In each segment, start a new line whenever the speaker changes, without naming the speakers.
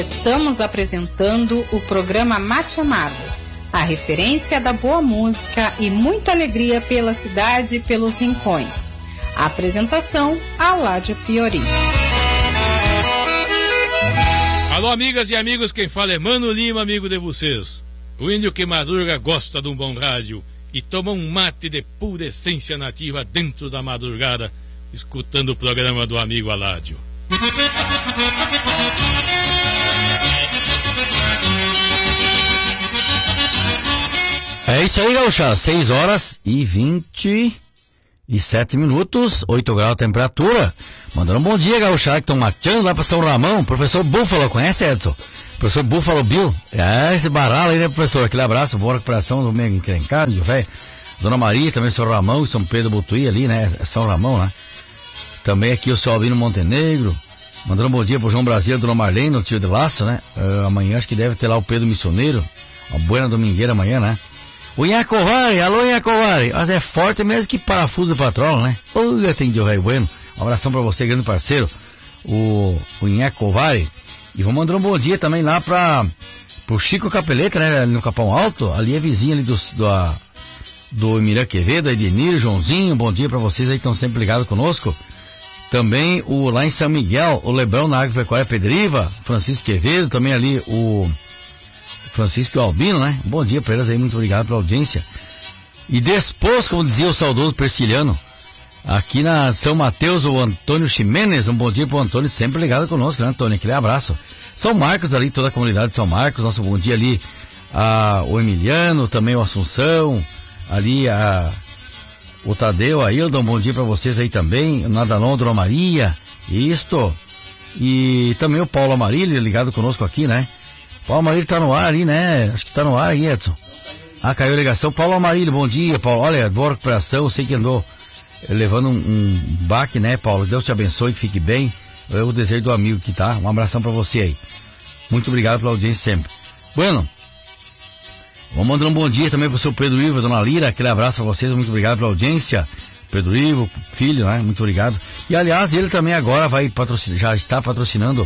Estamos apresentando o programa Mate Amado, a referência da boa música e muita alegria pela cidade e pelos rincões. A apresentação, Aládio Fiori.
Alô, amigas e amigos, quem fala é Mano Lima, amigo de vocês. O índio que madruga gosta de um bom rádio e toma um mate de pura essência nativa dentro da madrugada, escutando o programa do amigo Aládio.
É isso aí, Gaúcha, 6 horas e 27 minutos, 8 graus a temperatura. Mandando um bom dia, Gaúcha, que estão mateando lá para São Ramão. Professor Búfalo, conhece, Edson? Professor Búfalo Bill. Esse baralho aí, né, professor? Aquele abraço, boa recuperação do meio encrencado, velho. Dona Maria, também São Ramão e São Pedro Butuí ali, né? São Ramão, né? Também aqui o seu Albino Montenegro. Mandando um bom dia pro João Brasil, Dona Marlene, o tio de Laço, né? Amanhã acho que deve ter lá o Pedro Missioneiro. Uma buena domingueira amanhã, né? O Inhacovari, alô Inhacovari. Mas é forte mesmo que parafuso de patrola, né? Olha, tem de o Rei Bueno. Um abração pra você, grande parceiro, o Inhacovari. E vou mandar um bom dia também lá pro Chico Capeleta, né? No Capão Alto. Ali é vizinho ali do Emirã Quevedo, Edenir, Joãozinho. Bom dia pra vocês aí que estão sempre ligados conosco. Também lá em São Miguel, o Lebrão na Agropecuária Pedriva, Francisco Quevedo, também ali o Francisco Albino, né? Bom dia pra eles aí, muito obrigado pela audiência. E depois, como dizia o saudoso Persiliano, aqui na São Mateus, o Antônio Ximenes, um bom dia pro Antônio, sempre ligado conosco, né, Antônio? Aquele abraço. São Marcos ali, toda a comunidade de São Marcos, nosso bom dia ali, o Emiliano, também o Assunção, ali o Tadeu, a Hilda, um bom dia pra vocês aí também, o Nadalon, Dona Maria, isto, e também o Paulo Amarílio, ligado conosco aqui, né? Paulo Amarílio tá no ar ali, né? Acho que tá no ar aí, Edson. Caiu a ligação. Paulo Amarílio, bom dia, Paulo. Olha, boa recuperação, sei que andou levando um baque, né, Paulo? Deus te abençoe, que fique bem. É o desejo do amigo que tá. Um abração pra você aí. Muito obrigado pela audiência sempre. Bueno, vamos mandar um bom dia também pro seu Pedro Ivo, Dona Lira. Aquele abraço pra vocês, muito obrigado pela audiência. Pedro Ivo, filho, né? Muito obrigado. E aliás, ele também agora vai patrocinar, já está patrocinando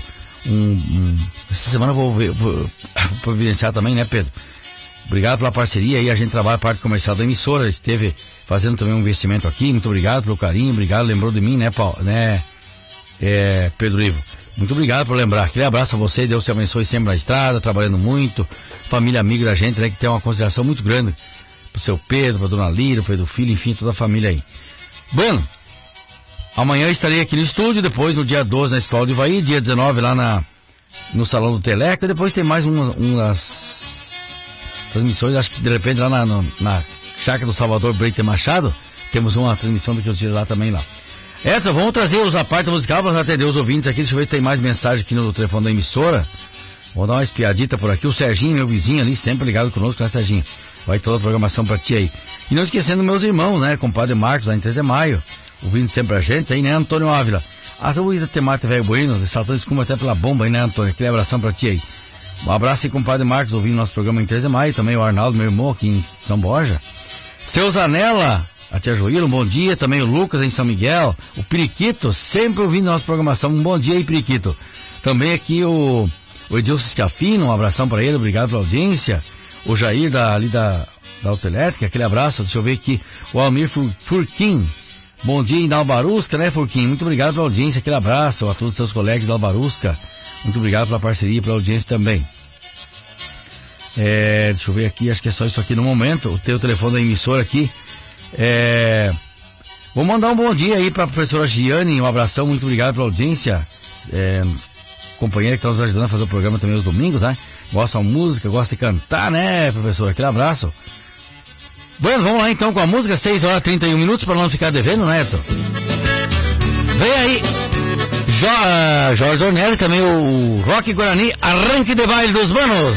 essa semana eu vou providenciar também, né, Pedro? Obrigado pela parceria aí, a gente trabalha a parte comercial da emissora, esteve fazendo também um investimento aqui, muito obrigado pelo carinho, obrigado, lembrou de mim, né, Paulo, né, Pedro Ivo, muito obrigado por lembrar, aquele abraço a você, Deus te abençoe sempre na estrada, trabalhando muito, família amiga da gente, né, que tem uma consideração muito grande pro seu Pedro, pra Dona Lira, pro Pedro Filho, enfim, toda a família aí. Bueno, amanhã eu estarei aqui no estúdio, depois no dia 12 na Escola de Ivaí, dia 19 lá no Salão do Teleco, e depois tem mais umas transmissões, acho que de repente lá na Chácara do Salvador Breiter Machado, temos uma transmissão do que eu tiro lá também lá. Edson, vamos trazer os a parte musical para atender os ouvintes aqui, deixa eu ver se tem mais mensagem aqui no telefone da emissora. Vou dar uma espiadita por aqui, o Serginho, meu vizinho ali, sempre ligado conosco, né, Serginho? Vai toda a programação pra ti aí. E não esquecendo meus irmãos, né, compadre Marcos, lá em 3 de maio, ouvindo sempre a gente aí, né, Antônio Ávila. Eu ia ter mate velho bueno, saltando escuma até pela bomba aí, né, Antônio? Aquele abração pra ti aí. Um abraço aí, compadre Marcos, ouvindo nosso programa em 3 de maio, também o Arnaldo, meu irmão, aqui em São Borja. Seu Zanella, a tia Joíla, um bom dia, também o Lucas em São Miguel, o Periquito, sempre ouvindo nossa programação, um bom dia aí, Periquito. Também aqui o Edilson Schiaffino, um abração pra ele, obrigado pela audiência. O Jair ali da Autoelétrica, aquele abraço, deixa eu ver aqui, o Almir Furquim. Bom dia em Dalbarusca, né, Furquim? Muito obrigado pela audiência, aquele abraço a todos os seus colegas de Dalbarusca. Muito obrigado pela parceria e pela audiência também. Deixa eu ver aqui, acho que é só isso aqui no momento. O teu telefone da emissora aqui. Vou mandar um bom dia aí para a professora Giane, um abração, muito obrigado pela audiência. Companheira que está nos ajudando a fazer o programa também aos domingos, né? Gosta de música, gosta de cantar, né, professora? Aquele abraço. Bueno, vamos lá então com a música, 6 horas e 31 minutos, para não ficar devendo, né, Edson? Vem aí, Jorge Ornelli, também o Rock Guarani, arranque de baile dos manos.